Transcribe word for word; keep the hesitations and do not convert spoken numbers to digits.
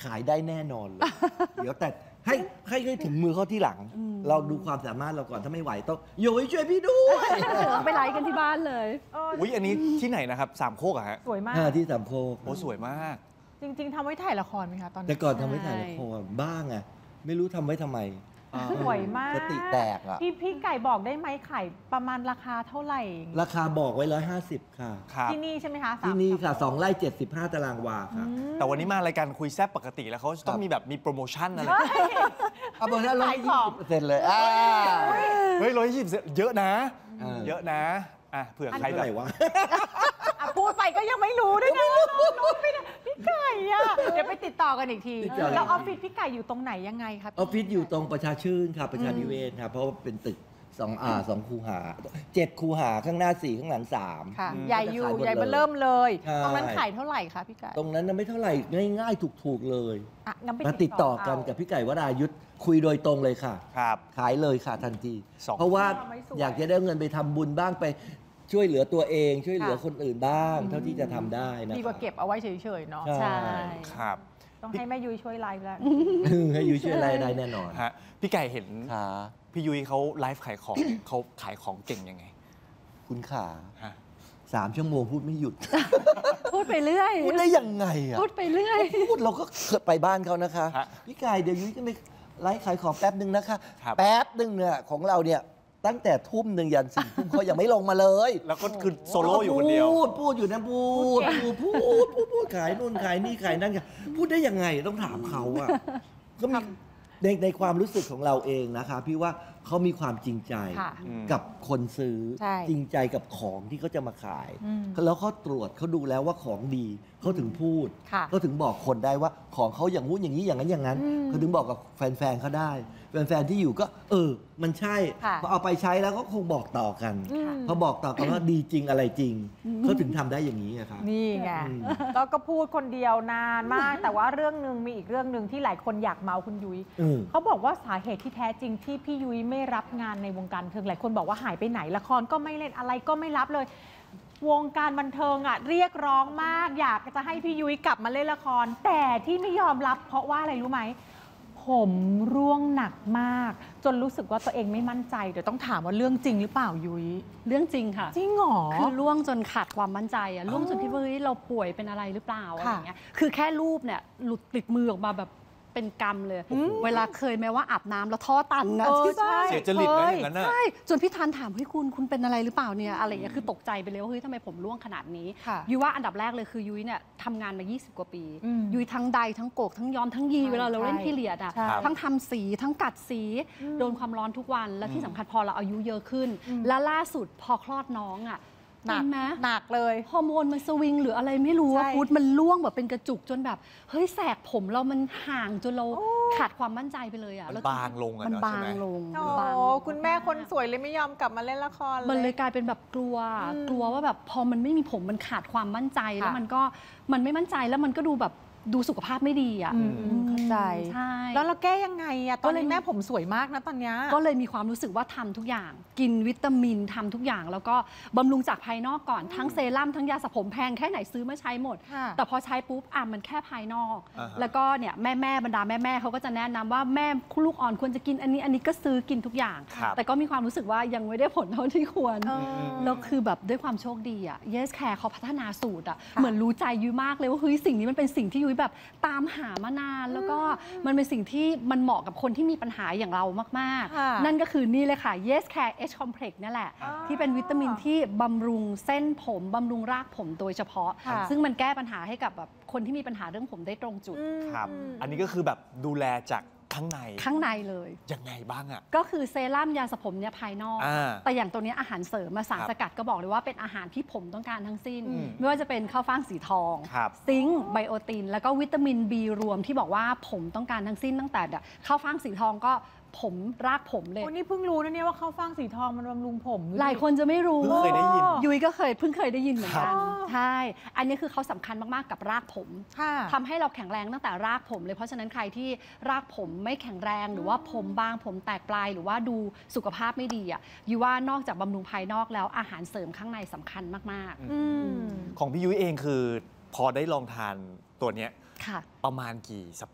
ขายได้แน่นอนเลย เดี๋ยวแต่ให้ให้ให้ถึงมือเขาที่หลัง เราดูความสามารถเราก่อนถ้าไม่ไหวต้องโยยช่วยพี่ด้วยไปไลฟ์กันที่บ้านเลยอุ้ยอันนี้ที่ไหนนะครับสามโคกอะฮะสวยมากที่สามโคกโอ้สวยมากจริงๆทำไว้ถ่ายละครไหมคะตอนนี้แต่ก่อนทำไว้ถ่ายละครบ้างอะไม่รู้ทำไว้ทำไมสวยมากสติแตกอ่ะพี่พี่ไก่บอกได้ไหมขายประมาณราคาเท่าไหร่ราคาบอกไว้ร้อยห้าสิบค่ะที่นี่ใช่ไหมคะที่นี่ค่ะสองไร่เจ็ดสิบห้าตารางวาค่ะแต่วันนี้มารายการคุยแซ่บปกติแล้วเขาต้องมีแบบมีโปรโมชั่นอะไรเอาโปรโมชั่นร้อยยี่สิบเปอร์เซ็นต์เลยเฮ้ยร้อยยี่สิบเยอะนะเยอะนะอ่ะเผื่อใครแบบว่าพูดไปก็ยังไม่รู้ด้วยนะรู้ไม่ได้พี่ไก่อะเดี๋ยวไปติดต่อกันอีกทีแล้วออฟฟิศพี่ไก่อยู่ตรงไหนยังไงครับออฟฟิศอยู่ตรงประชาชื่นครับประชานิเวศครับเพราะว่าเป็นตึกสองอ่าสองคูหาเจ็ดคูหาข้างหน้าสี่ข้างหลังสามค่ะใหญ่อยู่ใหญ่มาเริ่มเลยตรงนั้นขายเท่าไหร่คะพี่ไก่ตรงนั้นไม่เท่าไหร่ง่ายๆถูกๆเลยมาติดต่อกันกับพี่ไก่วรายุทธคุยโดยตรงเลยค่ะครับขายเลยค่ะทันทีเพราะว่าอยากจะได้เงินไปทำบุญบ้างไปช่วยเหลือตัวเองช่วยเหลือคนอื่นบ้างเท่าที่จะทำได้นะดีกว่าเก็บเอาไว้เฉยๆเนาะใช่ครับต้องให้แม่ยุ้ยช่วยไลฟ์แล้วให้ยุ้ยช่วยไลฟ์ได้แน่นอนฮะพี่ไก่เห็นพี่ยุ้ยเขาไลฟ์ขายของเขาขายของเก่งยังไงคุณขาสามชั่วโมงพูดไม่หยุดพูดไปเรื่อยพูดได้ยังไงอ่ะพูดไปเรื่อยพูดเราก็เคยไปบ้านเขานะคะพี่ไก่เดี๋ยวยุ้ยก็ไปไลฟ์ขายของแป๊บหนึ่งนะคะแป๊บหนึ่งเนี่ยของเราเนี่ยตั้งแต่ทุ่มหนึ่งยันสี่ทุ่มเขายังไม่ลงมาเลยแล้วก็คือโซโล่อยู่คนเดียวพูดพูดอยู่นะพูดพูดพูดพูดพูดขายนู่นขายนี่ขายนั่นพูดได้ยังไงต้องถามเขาอ่ะก็มีในในความรู้สึกของเราเองนะคะพี่ว่าเขามีความจริงใจกับคนซื้อจริงใจกับของที่เขาจะมาขายแล้วเขาตรวจเขาดูแล้วว่าของดีเขาถึงพูดเขาถึงบอกคนได้ว่าของเขาอย่างงู้นอย่างนี้อย่างนั้นอย่างนั้นเขาถึงบอกกับแฟนๆเขาได้แฟนๆที่อยู่ก็เออมันใช่พอเอาไปใช้แล้วก็คงบอกต่อกันพอบอกต่อกันว่าดีจริงอะไรจริงเขาถึงทำได้อย่างนี้ครับนี่ไงแล้วก็พูดคนเดียวนานมากแต่ว่าเรื่องนึงมีอีกเรื่องนึงที่หลายคนอยากเมาคุณยุ้ยเขาบอกว่าสาเหตุที่แท้จริงที่พี่ยุ้ยไม่รับงานในวงการบันเทิงหลายคนบอกว่าหายไปไหนละครก็ไม่เล่นอะไรก็ไม่รับเลยวงการบันเทิงอ่ะเรียกร้องมากอยากจะให้พี่ยุ้ยกลับมาเล่นละครแต่ที่ไม่ยอมรับเพราะว่าอะไรรู้ไหมผมร่วงหนักมากจนรู้สึกว่าตัวเองไม่มั่นใจเดี๋ยวต้องถามว่าเรื่องจริงหรือเปล่ายุ้ยเรื่องจริงค่ะจริงเหรอคือร่วงจนขาดความมั่นใจอะร่วงจนที่ว่าเราป่วยเป็นอะไรหรือเปล่าอะไรอย่างเงี้ยคือแค่รูปเนี่ยหลุดติดมือออกมาแบบเป็นกรรมเลยเวลาเคยไหมว่าอาบน้ำแล้วท่อตันนะที่บ้านเสียจริตนะอย่างนั้นใช่จนพี่ธันถามเฮ้ยคุณคุณเป็นอะไรหรือเปล่าเนี่ยอะไรอย่างเงี้ยคือตกใจไปเลยว่าเฮ้ยทำไมผมร่วงขนาดนี้ยุ้ยว่าอันดับแรกเลยคือยุ้ยเนี่ยทำงานมายี่สิบกว่าปียุ้ยทั้งใดทั้งโกกทั้งย้อมทั้งยีเวลาเราเล่นพีเรียดอ่ะทั้งทำสีทั้งกัดสีโดนความร้อนทุกวันและที่สำคัญพอเราอายุเยอะขึ้นและล่าสุดพอคลอดน้องอ่ะหนักไหมหนักเลยฮอร์โมนมันสวิงหรืออะไรไม่รู้ว่าพุทธมันล่วงแบบเป็นกระจุกจนแบบเฮ้ยแสกผมเรามันห่างจนเราขาดความมั่นใจไปเลยอ่ะมันบางลงอ่ะมันบางลงโอ้คุณแม่คนสวยเลยไม่ยอมกลับมาเล่นละครมันเลยกลายเป็นแบบกลัวกลัวว่าแบบพอมันไม่มีผมมันขาดความมั่นใจแล้วมันก็มันไม่มั่นใจแล้วมันก็ดูแบบดูสุขภาพไม่ดีอ่ะเข้าใจใช่แล้วเราแก้ยังไงอ่ะตอนนี้แม่ผมสวยมากนะตอนนี้ก็เลยมีความรู้สึกว่าทำทุกอย่างกินวิตามินทำทุกอย่างแล้วก็บำรุงจากภายนอกก่อนทั้งเซรั่มทั้งยาสระผมแพงแค่ไหนซื้อมาใช้หมดแต่พอใช้ปุ๊บอ่ะมันแค่ภายนอกแล้วก็เนี่ยแม่แม่บรรดาแม่แม่เขาก็จะแนะนำว่าแม่ลูกอ่อนควรจะกินอันนี้อันนี้ก็ซื้อกินทุกอย่างแต่ก็มีความรู้สึกว่ายังไม่ได้ผลเท่าที่ควรแล้วคือแบบด้วยความโชคดีอ่ะ Yes Care เขาพัฒนาสูตรอ่ะเหมือนรู้ใจยุ้ยมากเลยว่าเฮ้ยสิ่งนี้มันเป็นสิ่งที่ยุ้ยแบบตามหามานานแล้วก็มันเป็นสิ่งที่มันเหมาะกับคนที่มีปัญหาอย่างเรามากๆนั่นก็คือนี่เลยค่ะ Yes Care H Complex นี่แหละที่เป็นวิตามินที่บำรุงเส้นผมบำรุงรากผมโดยเฉพาะซึ่งมันแก้ปัญหาให้กับแบบคนที่มีปัญหาเรื่องผมได้ตรงจุดครับอันนี้ก็คือแบบดูแลจากข้างในข้างในเลยยังไงบ้างอ่ะก็คือเซรั่มยาสระผมเนี่ยภายนอกแต่อย่างตัวนี้อาหารเสริมมาสารสกัดก็บอกเลยว่าเป็นอาหารที่ผมต้องการทั้งสิ้นไม่ว่าจะเป็นข้าวฟ่างสีทองซิงค์ไบโอตินแล้วก็วิตามิน B รวมที่บอกว่าผมต้องการทั้งสิ้นตั้งแต่ข้าวฟ่างสีทองก็ผมรากผมเลยนี่เพิ่งรู้นะเนี่ยว่าข้าวฟ่างสีทองมันบำรุงผมหลายคนจะไม่รู้เคยได้ยินยุ้ยก็เคยเพิ่งเคยได้ยินเหมือนกันใช่อันนี้คือเขาสำคัญมากๆกับรากผมทำให้เราแข็งแรงตั้งแต่รากผมเลยเพราะฉะนั้นใครที่รากผมไม่แข็งแรงหรือว่าผมบางผมแตกปลายหรือว่าดูสุขภาพไม่ดีอ่ะยุ้ยว่านอกจากบำรุงภายนอกแล้วอาหารเสริมข้างในสำคัญมากๆของพี่ยุ้ยเองคือพอได้ลองทานตัวเนี้ยประมาณกี่สัป